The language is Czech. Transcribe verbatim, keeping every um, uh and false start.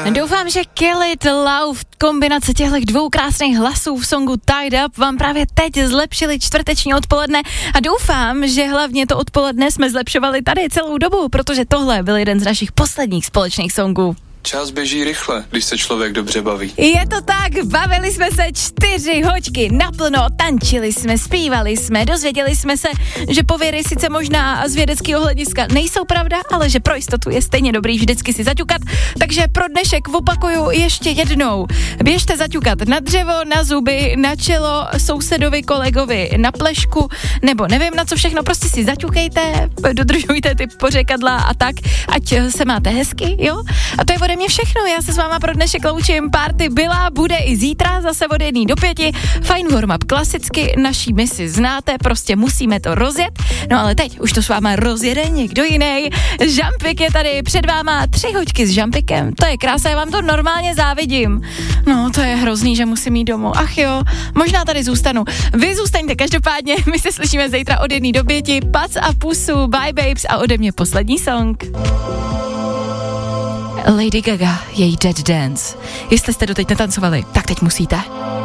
Doufám, že Kill It Love, kombinace těchto dvou krásných hlasů v songu Tied Up vám právě teď zlepšili čtvrteční odpoledne a doufám, že hlavně to odpoledne jsme zlepšovali tady celou dobu, protože tohle byl jeden z našich posledních společných songů. Čas běží rychle, když se člověk dobře baví. Je to tak, bavili jsme se čtyři hoďky naplno, tančili jsme, zpívali jsme, dozvěděli jsme se, že pověry sice možná z vědeckého hlediska nejsou pravda, ale že pro jistotu je stejně dobrý vždycky si zaťukat, takže pro dnešek opakuju ještě jednou. Běžte zaťukat na dřevo, na zuby, na čelo, sousedovi, kolegovi, na plešku, nebo nevím na co všechno, prostě si zaťukejte, dodržujte ty pořekadla a tak, ať se máte hezky, jo? A to je ode mě všechno, já se s váma pro dnešek loučím, party byla, bude i zítra, zase od jedné do pěti, fajn warm-up, klasicky naší misi znáte, prostě musíme to rozjet, no ale teď už to s váma rozjede někdo jiný. Žampik je tady před váma, tři hoďky s Žampikem, to je krása, já vám to normálně závidím, no to je hrozný, že musím jít domů, ach jo, možná tady zůstanu, vy zůstaňte každopádně, my se slyšíme zítra od jedné do pěti, pac a pusu, bye babes a ode mě poslední song. Lady Gaga, její Dead Dance. Jestli jste doteď netancovali, tak teď musíte.